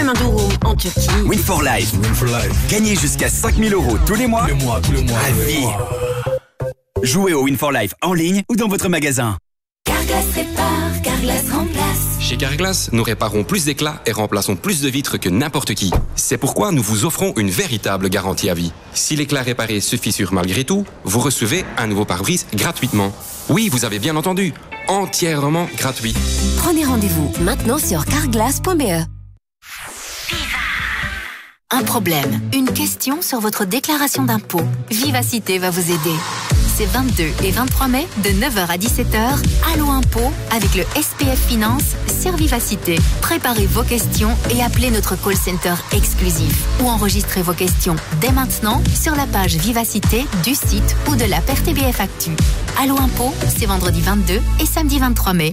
Samandurum en Turquie. Win for Life. Gagnez jusqu'à 5 000 € tous les mois. À vie. Jouez au Win for Life en ligne ou dans votre magasin. Carglass répare, Carglass remplace. Chez Carglass, nous réparons plus d'éclats et remplaçons plus de vitres que n'importe qui. C'est pourquoi nous vous offrons une véritable garantie à vie. Si l'éclat réparé se fissure malgré tout, vous recevez un nouveau pare-brise gratuitement. Oui, vous avez bien entendu, entièrement gratuit. Prenez rendez-vous maintenant sur carglass.be. Un problème, une question sur votre déclaration d'impôt. Vivacité va vous aider. C'est 22 et 23 mai, de 9h à 17h, Allo Impôt, avec le SPF Finance sur Vivacité. Préparez vos questions et appelez notre call center exclusif. Ou enregistrez vos questions dès maintenant sur la page Vivacité du site ou de l'app RTBF Actu. Allo Impôt, c'est vendredi 22 et samedi 23 mai.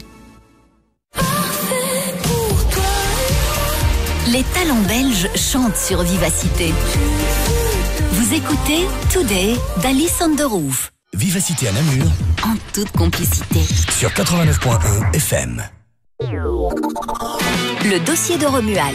Les talents belges chantent sur Vivacité. Vous écoutez Today d'Alice on the Roof. Vivacité à Namur, en toute complicité. Sur 89.1 FM. Le dossier de Romuald.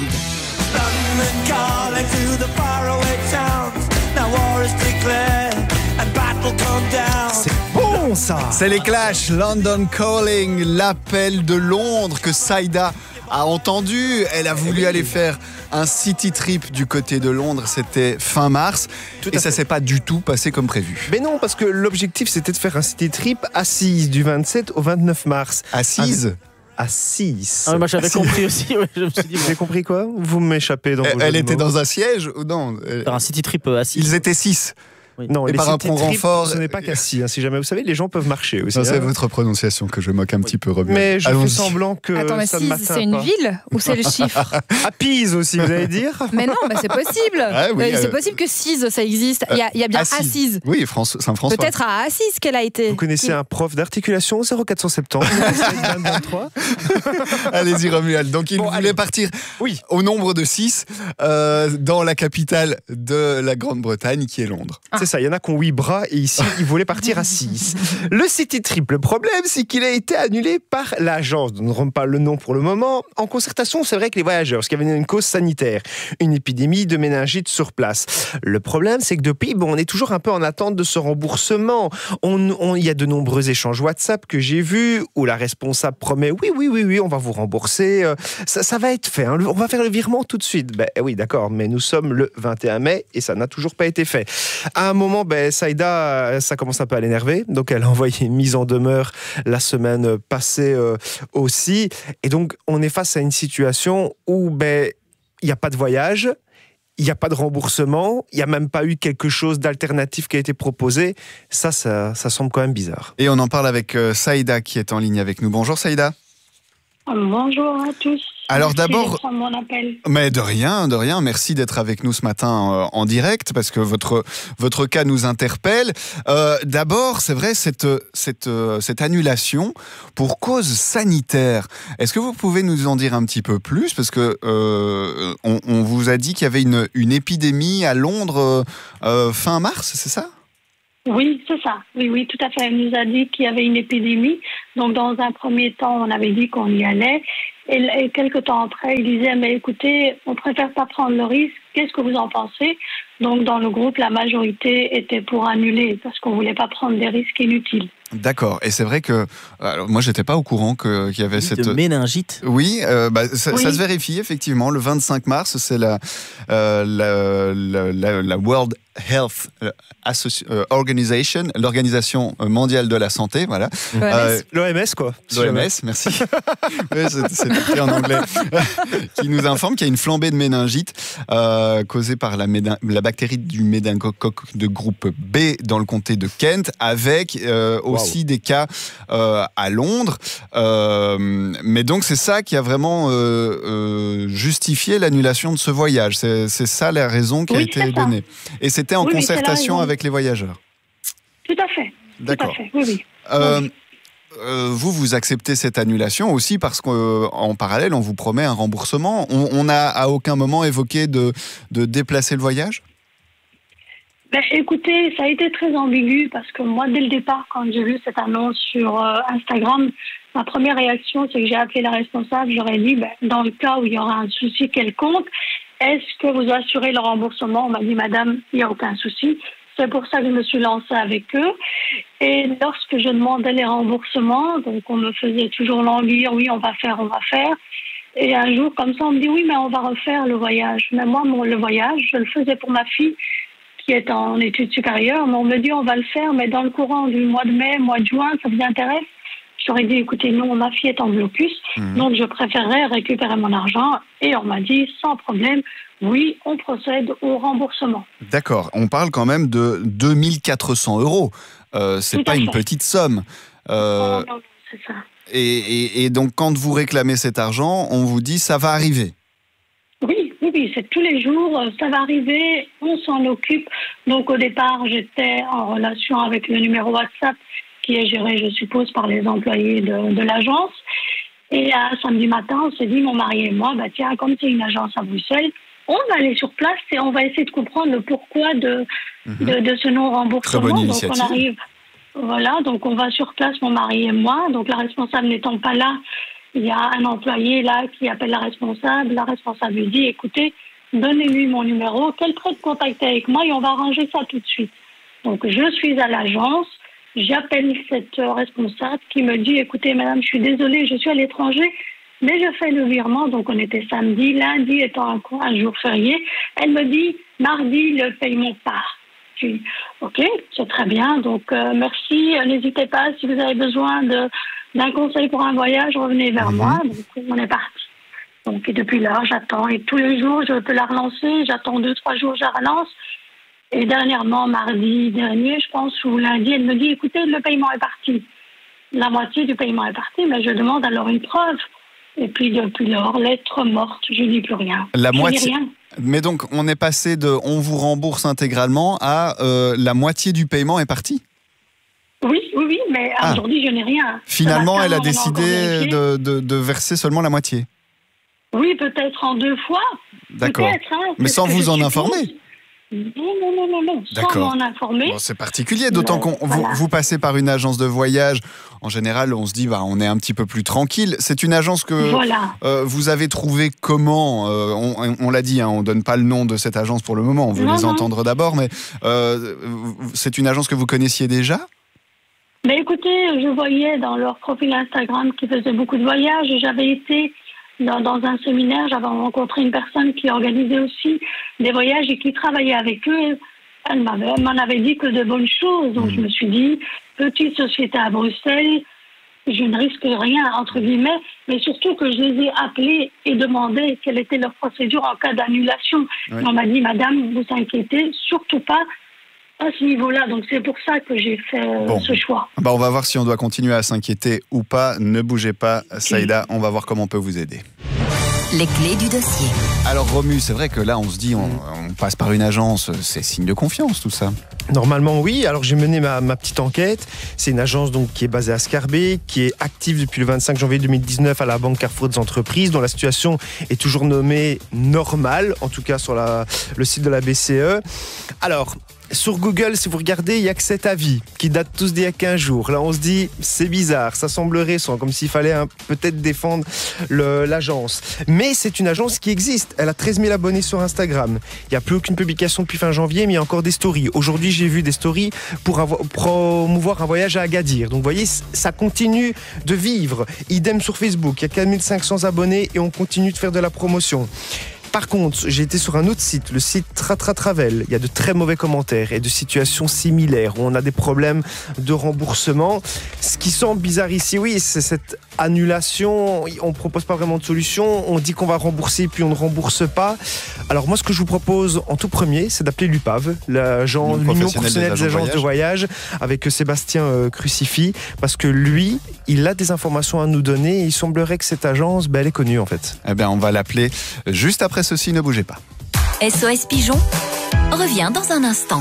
C'est bon ça. C'est les Clash, London Calling, l'appel de Londres que Saïda a entendu. Elle a voulu aller faire un city trip du côté de Londres, c'était fin mars, et ça s'est pas du tout passé comme prévu. Mais non, parce que l'objectif c'était de faire un city trip assise du 27 au 29 mars. Assise Assise. Ah, moi j'avais compris aussi, ouais, je me suis dit. Vous avez compris quoi? Vous m'échappez dans vos Elle était dans un siège ou non? Faire un city trip assise. Ils étaient 6. Oui. Non, et les par un pont renfort, ce n'est pas qu'assis. Si jamais vous savez, les gens peuvent marcher aussi. C'est votre prononciation que je moque un petit peu, Romuald. Mais je fais semblant que ça ne m'atteint pas. C'est une ville ou c'est le chiffre? À Pise aussi, vous allez dire? Mais non, c'est possible. Ah, oui, c'est possible que Cise, ça existe. Il y a bien Assise. Oui, Saint-François. Peut-être à Assise qu'elle a été. Vous connaissez un prof d'articulation 0470 2023. Allez-y, Romuald. Donc, il voulait partir au nombre de 6 dans la capitale de la Grande-Bretagne, qui est Londres. C'est ça, il y en a qui ont 8 bras et ici, ils voulaient partir à 6. Le city trip, le problème, c'est qu'il a été annulé par l'agence. Nous ne donnerons pas le nom pour le moment. En concertation, c'est vrai que les voyageurs, parce qu'il y avait une cause sanitaire, une épidémie de méningite sur place. Le problème, c'est que depuis, on est toujours un peu en attente de ce remboursement. Il y a de nombreux échanges WhatsApp que j'ai vus où la responsable promet oui, on va vous rembourser. Ça va être fait. Hein. On va faire le virement tout de suite. Oui, d'accord, mais nous sommes le 21 mai et ça n'a toujours pas été fait. À un moment, Saïda, ça commence un peu à l'énerver, donc elle a envoyé une mise en demeure la semaine passée aussi, et donc on est face à une situation où il n'y a pas de voyage, il n'y a pas de remboursement, il n'y a même pas eu quelque chose d'alternatif qui a été proposé. Ça semble quand même bizarre. Et on en parle avec Saïda qui est en ligne avec nous. Bonjour Saïda. Bonjour à tous. Alors merci d'abord, de prendre mon appel. Mais de rien, merci d'être avec nous ce matin en direct parce que votre cas nous interpelle. D'abord, c'est vrai, cette annulation pour cause sanitaire. Est-ce que vous pouvez nous en dire un petit peu plus? Parce que on vous a dit qu'il y avait une épidémie à Londres fin mars, c'est ça? Oui, c'est ça. Oui, tout à fait. Elle nous a dit qu'il y avait une épidémie. Donc, dans un premier temps, on avait dit qu'on y allait. Et quelques temps après, il disait, mais écoutez, on préfère pas prendre le risque. Qu'est-ce que vous en pensez? Donc, dans le groupe, la majorité était pour annuler parce qu'on voulait pas prendre des risques inutiles. D'accord. Et c'est vrai que alors moi j'étais pas au courant qu'il y avait cette méningite. Oui, ça se vérifie effectivement. Le 25 mars, c'est la World Health Organization, l'Organisation mondiale de la santé, voilà. L'OMS quoi. L'OMS, merci. Oui, c'est écrit en anglais. Qui nous informe qu'il y a une flambée de méningite causée par la bactérie du méningocoque de groupe B dans le comté de Kent, avec aussi des cas à Londres. Mais donc c'est ça qui a vraiment justifié l'annulation de ce voyage. C'est ça la raison qui a été donnée. Et c'était en concertation avec les voyageurs. Tout à fait. D'accord. Tout à fait. Oui. Vous acceptez cette annulation aussi parce qu'en parallèle, on vous promet un remboursement. On n'a à aucun moment évoqué de déplacer le voyage? Écoutez, ça a été très ambigu parce que moi, dès le départ, quand j'ai vu cette annonce sur Instagram, ma première réaction, c'est que j'ai appelé la responsable. J'aurais dit, dans le cas où il y aura un souci quelconque, est-ce que vous assurez le remboursement? On m'a dit, madame, il n'y a aucun souci. C'est pour ça que je me suis lancée avec eux. Et lorsque je demandais les remboursements, donc on me faisait toujours languir, oui, on va faire. Et un jour, comme ça, on me dit, oui, mais on va refaire le voyage. Mais moi, le voyage, je le faisais pour ma fille qui est en études supérieures. Mais on me dit, on va le faire, mais dans le courant du mois de mai, mois de juin, ça vous intéresse? J'aurais dit, écoutez, non, ma fille est en blocus, donc je préférerais récupérer mon argent. Et on m'a dit, sans problème, oui, on procède au remboursement. D'accord, on parle quand même de 2400 €. C'est pas une petite somme. Non, c'est ça. Et donc, quand vous réclamez cet argent, on vous dit, ça va arriver. Oui, c'est tous les jours, ça va arriver, on s'en occupe. Donc au départ, j'étais en relation avec le numéro WhatsApp qui est géré, je suppose, par les employés de l'agence. Et samedi matin, on s'est dit, mon mari et moi, tiens, comme c'est une agence à Bruxelles, on va aller sur place et on va essayer de comprendre le pourquoi de ce non-remboursement. Très bonne initiative. Donc on arrive, voilà, donc on va sur place, mon mari et moi. Donc la responsable n'étant pas là, il y a un employé là qui appelle la responsable. La responsable lui dit, écoutez, donnez-lui mon numéro, qu'elle prenne contact avec moi et on va arranger ça tout de suite. Donc je suis à l'agence. J'appelle cette responsable qui me dit, écoutez, madame, je suis désolée, je suis à l'étranger, mais je fais le virement. Donc, on était samedi, lundi étant un jour férié. Elle me dit, mardi, le paiement part. Je dis, OK, c'est très bien. Donc, merci. N'hésitez pas, si vous avez besoin d'un conseil pour un voyage, revenez vers moi. Donc, on est parti. Donc, et depuis là, j'attends. Et tous les jours, je peux la relancer. J'attends 2-3 jours, je la relance. Et dernièrement, mardi dernier, je pense, ou lundi, elle me dit, écoutez, le paiement est parti. La moitié du paiement est parti, mais je demande alors une preuve. Et puis, depuis lors, lettre morte, je dis plus rien. La je moitié. dis rien. Mais donc, on est passé de on vous rembourse intégralement à la moitié du paiement est parti? Oui, mais aujourd'hui, je n'ai rien. Finalement, elle a décidé de verser seulement la moitié? Oui, peut-être en 2 fois. D'accord. Mais sans vous en informer? Non. Sans m'en informer. Bon, c'est particulier, d'autant qu'on vous passez par une agence de voyage. En général, on se dit, on est un petit peu plus tranquille. C'est une agence que vous avez trouvée comment? On l'a dit, on ne donne pas le nom de cette agence pour le moment. On veut les entendre d'abord, mais c'est une agence que vous connaissiez déjà? Mais écoutez, je voyais dans leur profil Instagram qu'ils faisaient beaucoup de voyages et j'avais été dans un séminaire, j'avais rencontré une personne qui organisait aussi des voyages et qui travaillait avec eux. Elle m'en avait dit que de bonnes choses. Donc je me suis dit, petite société à Bruxelles, je ne risque rien, entre guillemets, mais surtout que je les ai appelés et demandé quelle était leur procédure en cas d'annulation. Oui. On m'a dit, madame, vous inquiétez, surtout pas à ce niveau-là. Donc c'est pour ça que j'ai fait ce choix. On va voir si on doit continuer à s'inquiéter ou pas. Ne bougez pas, Saïda, on va voir comment on peut vous aider. Les clés du dossier. Alors Romu, c'est vrai que là on se dit on passe par une agence, c'est signe de confiance tout ça. Normalement oui, alors j'ai mené ma petite enquête. C'est une agence donc qui est basée à Scarbeck, qui est active depuis le 25 janvier 2019 à la Banque Carrefour des entreprises, dont la situation est toujours nommée normale, en tout cas sur le site de la BCE. Alors, sur Google, si vous regardez, il n'y a que 7 avis qui datent tous d'il y a 15 jours. Là, on se dit, c'est bizarre, ça semble récent, comme s'il fallait peut-être défendre l'agence. Mais c'est une agence qui existe. Elle a 13 000 abonnés sur Instagram. Il n'y a plus aucune publication depuis fin janvier, mais il y a encore des stories. Aujourd'hui, j'ai vu des stories pour promouvoir un voyage à Agadir. Donc, vous voyez, ça continue de vivre. Idem sur Facebook. Il y a 4 500 abonnés et on continue de faire de la promotion. Par contre, j'ai été sur un autre site, le site Travel. Il y a de très mauvais commentaires et de situations similaires où on a des problèmes de remboursement. Ce qui semble bizarre ici, oui, c'est cette annulation. On ne propose pas vraiment de solution. On dit qu'on va rembourser puis on ne rembourse pas. Alors moi, ce que je vous propose en tout premier, c'est d'appeler l'UPAV, l'Union professionnelle des agences de voyage, avec Sébastien Crucifix, parce que lui, il a des informations à nous donner et il semblerait que cette agence, elle est connue en fait. Eh bien, on va l'appeler juste après ceci, ne bougez pas. SOS Pigeon revient dans un instant.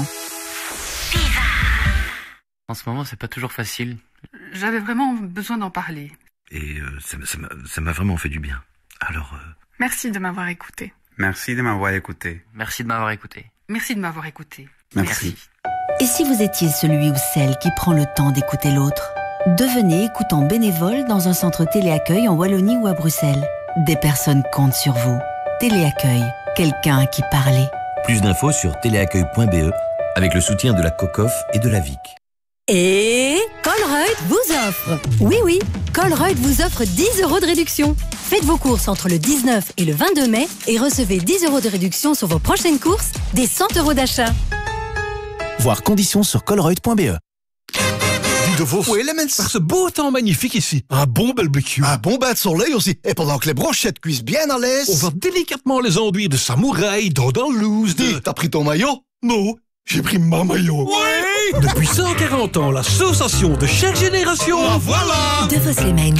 En ce moment, c'est pas toujours facile. J'avais vraiment besoin d'en parler. Et ça m'a vraiment fait du bien. Alors... Merci de m'avoir écouté. Merci de m'avoir écouté. Merci de m'avoir écouté. Merci de m'avoir écouté. Merci. Et si vous étiez celui ou celle qui prend le temps d'écouter l'autre? Devenez écoutant bénévole dans un centre téléaccueil en Wallonie ou à Bruxelles. Des personnes comptent sur vous. Téléaccueil, quelqu'un à qui parler. Plus d'infos sur téléaccueil.be avec le soutien de la COCOF et de la VIC. Et Colruyt vous offre. Oui, Colruyt vous offre 10 € de réduction. Faites vos courses entre le 19 et le 22 mai et recevez 10 € de réduction sur vos prochaines courses, des 100 € d'achat. Voir conditions sur colruyt.be. De vous. Oui, les mens. Par ce beau temps magnifique ici. Un bon barbecue. Un bon bain de soleil aussi. Et pendant que les brochettes cuisent bien à l'aise, on va délicatement les enduire de samouraï, d'andalouse, de... T'as pris ton maillot? Non, j'ai pris ma maillot. Oui. Depuis 140 ans, l'association de chaque génération. Ah, voilà. De vos Clemens.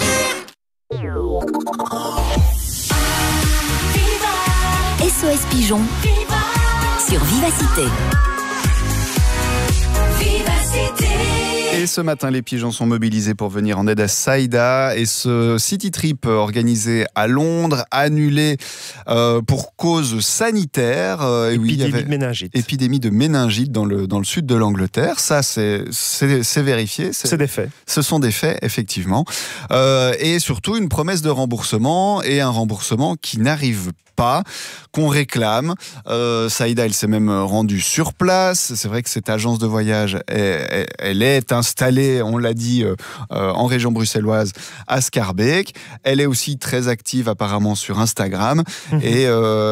SOS Pigeon sur Vivacité. Et ce matin, les pigeons sont mobilisés pour venir en aide à Saïda. Et ce city trip organisé à Londres, annulé pour cause sanitaire. Épidémie de méningite. Épidémie de méningite dans le sud de l'Angleterre. Ça, c'est vérifié. C'est des faits. Ce sont des faits, effectivement. Et surtout, une promesse de remboursement et un remboursement qui n'arrive pas, qu'on réclame. Saïda, elle s'est même rendue sur place. C'est vrai que cette agence de voyage, elle est installée, on l'a dit, en région bruxelloise, à Schaerbeek. Elle est aussi très active apparemment sur Instagram. Et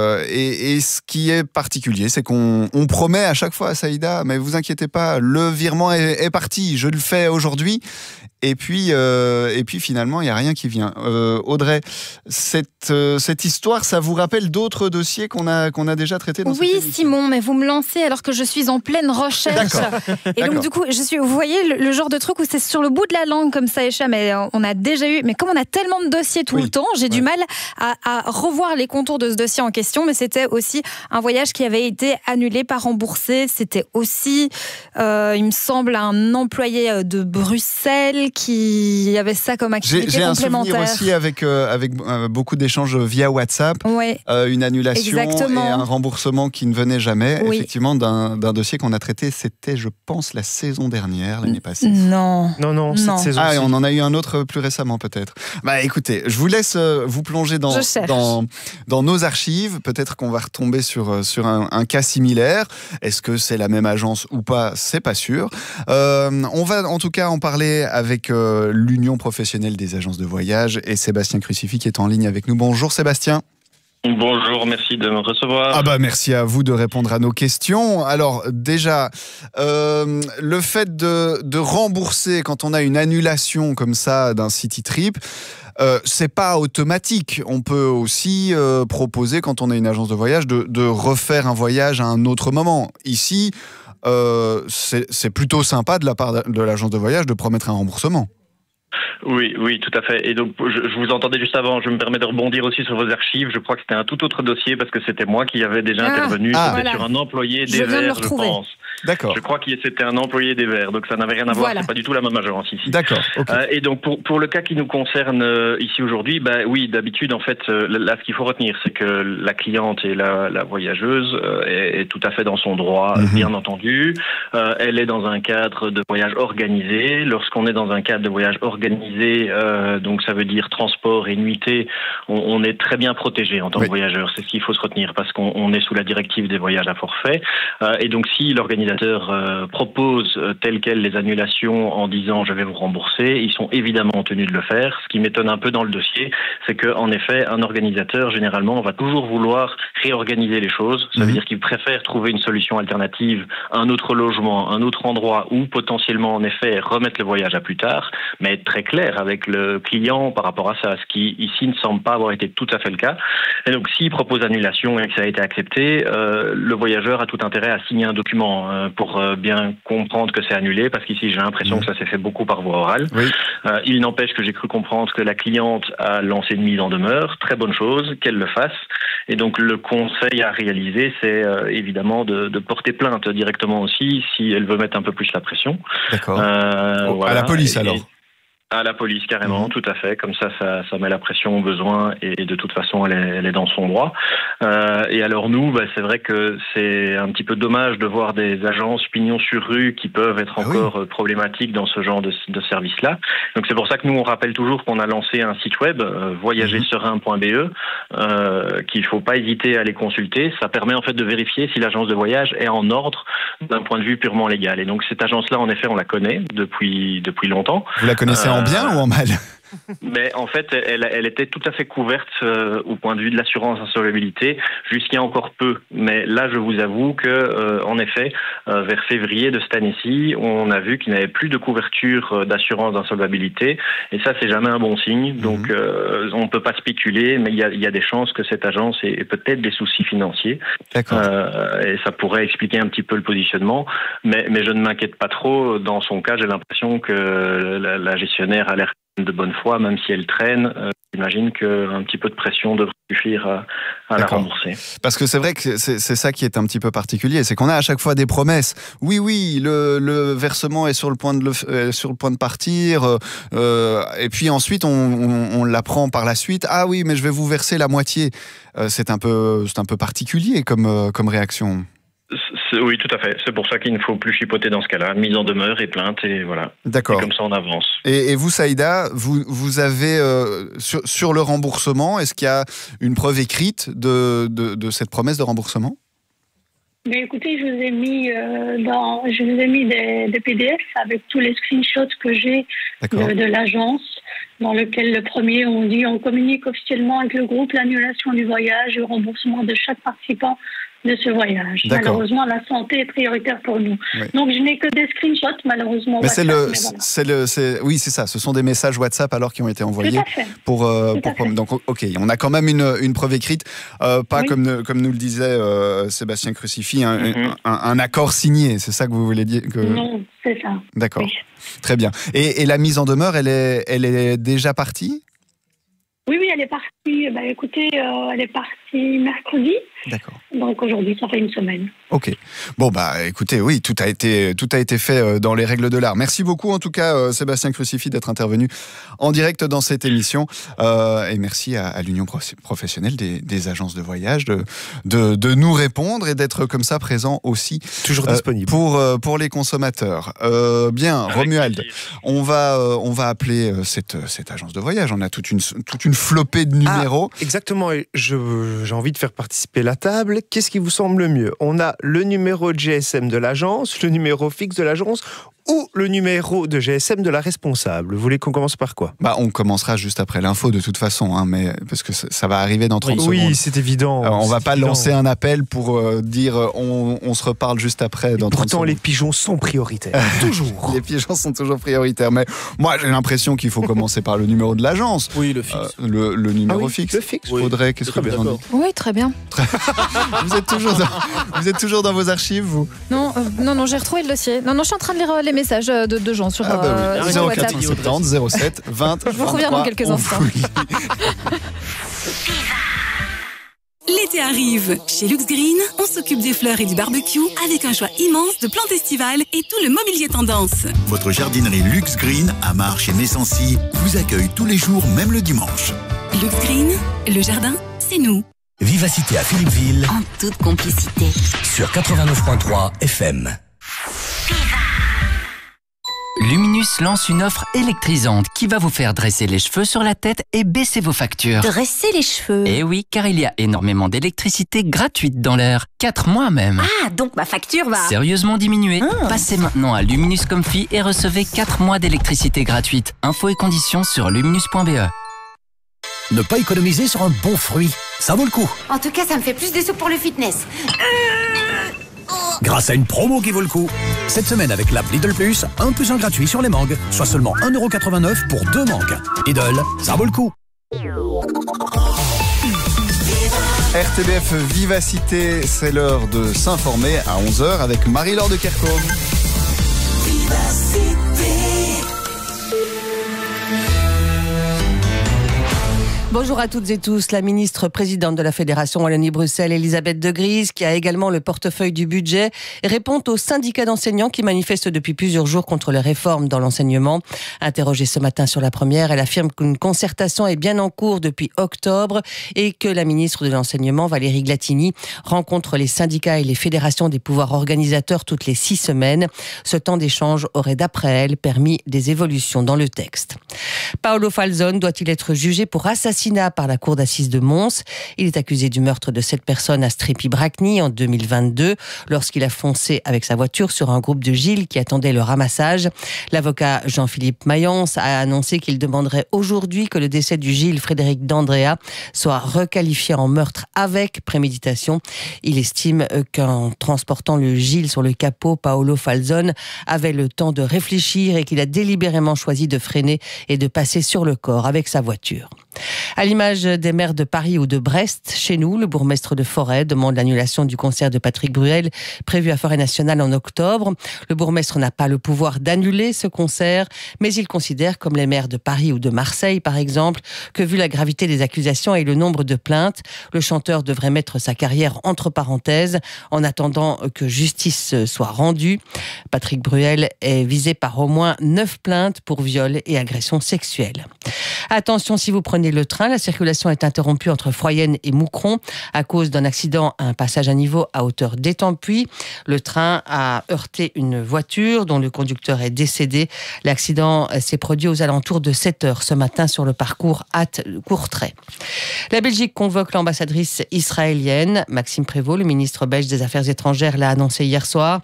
ce qui est particulier, c'est qu'on promet à chaque fois à Saïda, mais vous inquiétez pas, le virement est parti, je le fais aujourd'hui. Et puis finalement, il n'y a rien qui vient. Audrey, cette histoire, ça vous rappelle d'autres dossiers qu'on a déjà traités dans cette émission? Oui, Simon, mais vous me lancez alors que je suis en pleine recherche. Et donc, du coup, vous voyez, le genre de truc où c'est sur le bout de la langue comme ça, Echa, mais on a déjà eu... Mais comme on a tellement de dossiers tout le temps, j'ai du mal à revoir les contours de ce dossier en question, mais c'était aussi un voyage qui avait été annulé, pas remboursé. C'était aussi, il me semble, un employé de Bruxelles qui avait ça comme activité complémentaire. J'ai un souvenir aussi avec beaucoup d'échanges via WhatsApp, une annulation et un remboursement qui ne venait jamais, effectivement, d'un dossier qu'on a traité, c'était, je pense, la saison dernière, l'année passée. Non, cette saison. Ah, et on en a eu un autre plus récemment, peut-être. Bah, écoutez, je vous laisse vous plonger dans nos archives. Peut-être qu'on va retomber sur un cas similaire. Est-ce que c'est la même agence ou pas? C'est pas sûr. On va en tout cas en parler avec l'Union professionnelle des agences de voyage et Sébastien Crucifix qui est en ligne avec nous. Bonjour Sébastien. Bonjour, merci de me recevoir. Ah bah merci à vous de répondre à nos questions. Alors déjà, le fait de rembourser quand on a une annulation comme ça d'un city trip, c'est pas automatique. On peut aussi proposer, quand on a une agence de voyage, de refaire un voyage à un autre moment. Ici, c'est plutôt sympa de la part de l'agence de voyage de promettre un remboursement. Oui, tout à fait. Et donc, je vous entendais juste avant, je me permets de rebondir aussi sur vos archives. Je crois que c'était un tout autre dossier parce que c'était moi qui avais déjà intervenu. C'était sur un employé des Verts, je pense. D'accord. Je crois que c'était un employé des Verts, donc ça n'avait rien à voir. C'est pas du tout la même agence ici. D'accord. Okay. Et donc, pour le cas qui nous concerne ici aujourd'hui, oui, d'habitude, en fait, là, ce qu'il faut retenir, c'est que la cliente et la voyageuse est tout à fait dans son droit, bien entendu. Elle est dans un cadre de voyage organisé. Lorsqu'on est dans un cadre de voyage organisé, donc ça veut dire transport et nuitée, on est très bien protégé en tant que voyageur. C'est ce qu'il faut se retenir parce qu'on est sous la directive des voyages à forfait. Et donc si l'organisateur propose tel quel les annulations en disant je vais vous rembourser, ils sont évidemment tenus de le faire. Ce qui m'étonne un peu dans le dossier, c'est qu'en effet, un organisateur, généralement, va toujours vouloir réorganiser les choses. Ça veut dire qu'il préfère trouver une solution alternative, un autre logement, un autre endroit ou potentiellement, en effet, remettre le voyage à plus tard, mais être très clair avec le client par rapport à ça, ce qui ici ne semble pas avoir été tout à fait le cas. Et donc, s'il propose annulation et que ça a été accepté, le voyageur a tout intérêt à signer un document pour bien comprendre que c'est annulé, parce qu'ici, j'ai l'impression que ça s'est fait beaucoup par voie orale. Il n'empêche que j'ai cru comprendre que la cliente a lancé une mise en demeure. Très bonne chose, qu'elle le fasse. Et donc, le conseil à réaliser, c'est évidemment de porter plainte directement aussi, si elle veut mettre un peu plus la pression. D'accord. À la police, alors? À la police, carrément, tout à fait. Comme ça met la pression au besoin et de toute façon, elle est dans son droit. Et alors nous, c'est vrai que c'est un petit peu dommage de voir des agences pignon sur rue qui peuvent être encore problématiques dans ce genre de service-là. Donc c'est pour ça que nous, on rappelle toujours qu'on a lancé un site web, voyagerserein.be, qu'il faut pas hésiter à aller consulter. Ça permet en fait de vérifier si l'agence de voyage est en ordre d'un point de vue purement légal. Et donc cette agence-là, en effet, on la connaît depuis longtemps. Vous la connaissez en bien ou en mal? Mais en fait, elle était tout à fait couverte au point de vue de l'assurance insolvabilité jusqu'il y a encore peu. Mais là, je vous avoue que, en effet, vers février de cette année-ci, on a vu qu'il n'y avait plus de couverture d'assurance d'insolvabilité. Et ça, c'est jamais un bon signe. Donc, on ne peut pas spéculer, mais il y a des chances que cette agence ait peut-être des soucis financiers. D'accord. Et ça pourrait expliquer un petit peu le positionnement. Mais je ne m'inquiète pas trop. Dans son cas, j'ai l'impression que la gestionnaire a l'air de bonne foi, même si elle traîne. J'imagine qu'un petit peu de pression devrait suffire à la rembourser. Parce que c'est vrai que c'est ça qui est un petit peu particulier, c'est qu'on a à chaque fois des promesses. Oui, le versement est sur le point de partir, et puis ensuite on l'apprend par la suite. Ah oui, mais je vais vous verser la moitié. C'est un peu particulier comme réaction. Oui, tout à fait. C'est pour ça qu'il ne faut plus chipoter dans ce cas-là. Mise en demeure et plainte, et voilà. D'accord. Et comme ça, on avance. Et vous, Saïda, vous avez, sur le remboursement, est-ce qu'il y a une preuve écrite de cette promesse de remboursement? Mais écoutez, je vous ai mis des PDF avec tous les screenshots que j'ai de l'agence, dans lequel le premier, on dit on communique officiellement avec le groupe l'annulation du voyage et le remboursement de chaque participant de ce voyage. Malheureusement, la santé est prioritaire pour nous. Oui. Donc, je n'ai que des screenshots, malheureusement. Mais oui, c'est ça. Ce sont des messages WhatsApp alors qui ont été envoyés pour donc, ok, on a quand même une preuve écrite, pas comme nous le disait Sébastien Crucifix, un accord signé. C'est ça que vous voulez dire Non, c'est ça. D'accord. Oui. Très bien. Et la mise en demeure, elle est déjà partie? Oui, elle est partie. Écoutez, elle est partie mercredi. D'accord. Donc aujourd'hui, ça fait une semaine. Ok. Bon, écoutez, oui, tout a été fait dans les règles de l'art. Merci beaucoup, en tout cas, Sébastien Crucifix, d'être intervenu en direct dans cette émission. Et merci à l'Union professionnelle des agences de voyage de nous répondre et d'être comme ça présent aussi. Toujours disponible. Pour les consommateurs. Bien, Romuald, on va appeler cette agence de voyage. On a toute une flopée de numéros. Exactement. Et j'ai envie de faire participer la table. Qu'est-ce qui vous semble le mieux? On a le numéro de GSM de l'agence, le numéro fixe de l'agence ou le numéro de GSM de la responsable. Vous voulez qu'on commence par quoi? On commencera juste après l'info de toute façon, mais parce que ça va arriver dans 30 secondes. Oui, c'est évident. On va pas lancer un appel pour dire on se reparle juste après dans 30 secondes. Pourtant, les pigeons sont prioritaires. Toujours. Les pigeons sont toujours prioritaires. Mais moi, j'ai l'impression qu'il faut commencer par le numéro de l'agence. Oui, le fixe. Le numéro fixe. Le fixe. Audrey, qu'est-ce que vous en dites? Oui, très bien. Vous êtes toujours dans vos archives, vous? Non, j'ai retrouvé le dossier. Non, je suis en train de lire les messages de gens sur, sur WhatsApp. 0470 07 20 Je vous reviens dans quelques instants. L'été arrive. Chez Lux Green, on s'occupe des fleurs et du barbecue avec un choix immense de plantes estivales et tout le mobilier tendance. Votre jardinerie Lux Green à Marche et Messancy vous accueille tous les jours, même le dimanche. Lux Green, le jardin, c'est nous. Vivacité à Philippeville. En toute complicité. Sur 89.3 FM. Luminus lance une offre électrisante qui va vous faire dresser les cheveux sur la tête et baisser vos factures. Dresser les cheveux? Eh oui, car il y a énormément d'électricité gratuite dans l'air. 4 mois même. Ah, donc ma facture va... Sérieusement diminuer. Passez maintenant à Luminus Comfy et recevez 4 mois d'électricité gratuite. Infos et conditions sur luminus.be. Ne pas économiser sur un bon fruit, ça vaut le coup. En tout cas, ça me fait plus de sous pour le fitness. Grâce à une promo qui vaut le coup. Cette semaine avec l'app Lidl Plus, 1 + 1 gratuit sur les mangues, soit seulement 1,89€ pour 2 mangues. Lidl, ça vaut le coup. RTBF Vivacité, c'est l'heure de s'informer à 11h avec Marie-Laure de Kerkhove. Bonjour à toutes et tous. La ministre présidente de la Fédération Wallonie-Bruxelles, Elisabeth De Gries, qui a également le portefeuille du budget, répond aux syndicats d'enseignants qui manifestent depuis plusieurs jours contre les réformes dans l'enseignement. Interrogée ce matin sur la première, elle affirme qu'une concertation est bien en cours depuis octobre et que la ministre de l'Enseignement, Valérie Glatini, rencontre les syndicats et les fédérations des pouvoirs organisateurs toutes les 6 semaines. Ce temps d'échange aurait, d'après elle, permis des évolutions dans le texte. Paolo Falzone doit-il être jugé pour assassinat par la cour d'assises de Mons? Il est accusé du meurtre de 7 personnes à Strépy-Bracny en 2022, lorsqu'il a foncé avec sa voiture sur un groupe de Gilles qui attendait le ramassage. L'avocat Jean-Philippe Mayence a annoncé qu'il demanderait aujourd'hui que le décès du Gilles Frédéric d'Andrea soit requalifié en meurtre avec préméditation. Il estime qu'en transportant le Gilles sur le capot, Paolo Falzone avait le temps de réfléchir et qu'il a délibérément choisi de freiner et de passer sur le corps avec sa voiture. À l'image des maires de Paris ou de Brest, chez nous, le bourgmestre de Forêt demande l'annulation du concert de Patrick Bruel prévu à Forêt Nationale en octobre. Le bourgmestre n'a pas le pouvoir d'annuler ce concert, mais il considère, comme les maires de Paris ou de Marseille par exemple, que vu la gravité des accusations et le nombre de plaintes, le chanteur devrait mettre sa carrière entre parenthèses en attendant que justice soit rendue. Patrick Bruel est visé par au moins 9 plaintes pour viol et agression sexuelle. Attention, si vous prenez le train, la circulation est interrompue entre Froyenne et Moucron à cause d'un accident à un passage à niveau à hauteur d'Étampuis. Le train a heurté une voiture dont le conducteur est décédé. L'accident s'est produit aux alentours de 7h ce matin sur le parcours Ath-Courtrai. La Belgique convoque l'ambassadrice israélienne. Maxime Prévost, le ministre belge des Affaires étrangères, l'a annoncé hier soir.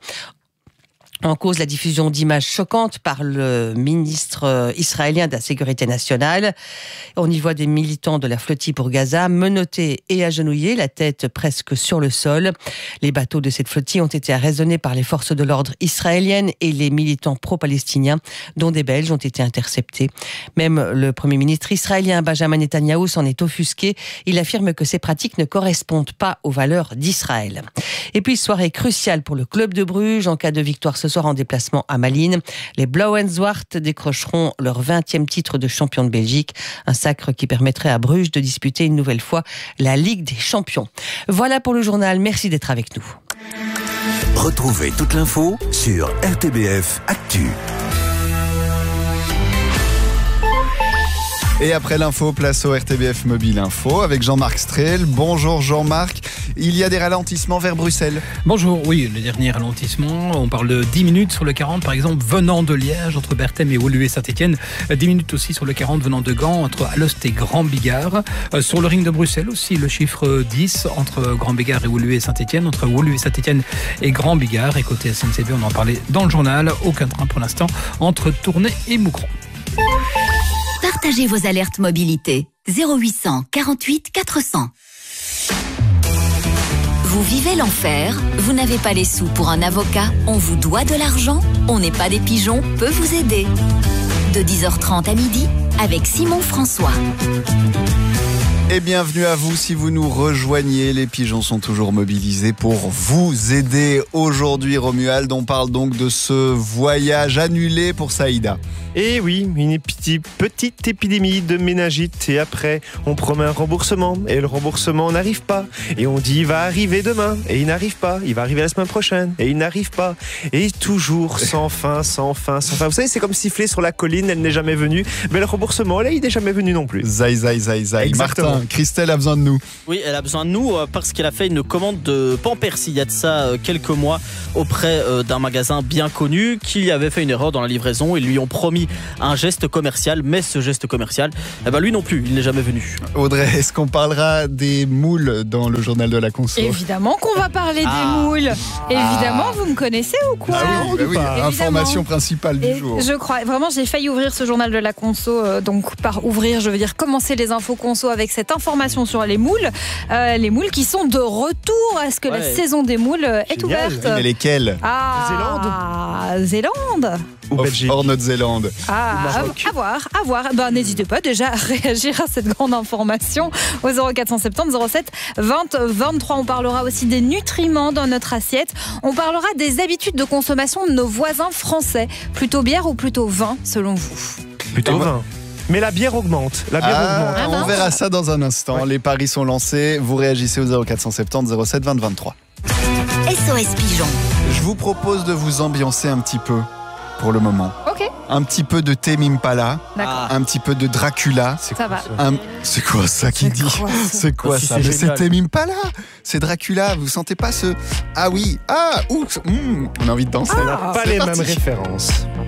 En cause, la diffusion d'images choquantes par le ministre israélien de la Sécurité nationale. On y voit des militants de la flottille pour Gaza menottés et agenouillés, la tête presque sur le sol. Les bateaux de cette flottille ont été arraisonnés par les forces de l'ordre israéliennes et les militants pro-palestiniens, dont des Belges, ont été interceptés. Même le Premier ministre israélien Benjamin Netanyahou s'en est offusqué. Il affirme que ces pratiques ne correspondent pas aux valeurs d'Israël. Et puis, soirée cruciale pour le club de Bruges en cas de victoire ce soir en déplacement à Malines. Les Blauw-en-Zwart décrocheront leur 20e titre de champion de Belgique, un sacre qui permettrait à Bruges de disputer une nouvelle fois la Ligue des Champions. Voilà pour le journal, merci d'être avec nous. Retrouvez toute l'info sur RTBF Actu. Et après l'info, place au RTBF Mobile Info avec Jean-Marc Strel. Bonjour Jean-Marc, il y a des ralentissements vers Bruxelles. Bonjour, oui, le dernier ralentissement, on parle de 10 minutes sur le 40 par exemple venant de Liège entre Berthème et Woluwe-Saint-Etienne, 10 minutes aussi sur le 40 venant de Gand entre Alost et Grand-Bigard. Sur le ring de Bruxelles aussi le chiffre 10 entre Grand-Bigard et Woluwe-Saint-Etienne, entre Woluwe-Saint-Etienne et Grand-Bigard. Et côté SNCB, on en parlait dans le journal, aucun train pour l'instant entre Tournai et Moucron. Partagez vos alertes mobilité. 0800 48 400. Vous vivez l'enfer, vous n'avez pas les sous pour un avocat, on vous doit de l'argent, on n'est pas des pigeons, peut vous aider. De 10h30 à midi, avec Simon François. Et bienvenue à vous si vous nous rejoignez. Les pigeons sont toujours mobilisés pour vous aider. Aujourd'hui, Romuald, on parle donc de ce voyage annulé pour Saïda. Et oui, une petite épidémie de méningite et après on promet un remboursement et le remboursement n'arrive pas et on dit il va arriver demain et il n'arrive pas, il va arriver la semaine prochaine et il n'arrive pas et toujours sans fin. Vous savez, c'est comme siffler sur la colline, elle n'est jamais venue, mais le remboursement là il n'est jamais venu non plus. Zai. Martin, Christelle a besoin de nous. Oui, elle a besoin de nous parce qu'elle a fait une commande de Pampers il y a de ça quelques mois auprès d'un magasin bien connu qui avait fait une erreur dans la livraison. Ils lui ont promis un geste commercial, mais ce geste commercial, lui non plus, il n'est jamais venu. Audrey, est-ce qu'on parlera des moules dans le journal de la conso ? Évidemment qu'on va parler des moules. Évidemment, vous me connaissez ou quoi ? Oui, information principale du jour. Je crois, vraiment, j'ai failli ouvrir ce journal de la conso. Donc, par ouvrir, je veux dire commencer les infos conso avec cette information sur les moules. Les moules qui sont de retour. Est-ce que la saison des moules est ouverte ? Mais lesquelles ? Zélande ou Belgique ? Hors Notre-Zélande. À voir. N'hésitez pas déjà à réagir à cette grande information au 0470 07 20 23. On parlera aussi des nutriments dans notre assiette. On parlera des habitudes de consommation de nos voisins français. Plutôt bière ou plutôt vin, selon vous ? Plutôt vin. Mais la bière augmente. On verra ça dans un instant. Les paris sont lancés. Vous réagissez au 0470 07 20 23. SOS Pigeon. Je vous propose de vous ambiancer un petit peu pour le moment. Ok. Un petit peu de Tame Impala, D'accord. un petit peu de Dracula. Ça va. C'est quoi ça qui dit? C'est quoi ça? Mais c'est Tame Impala, c'est Dracula. Vous sentez pas ce... Ah oui, on a envie de danser. Pas les mêmes références.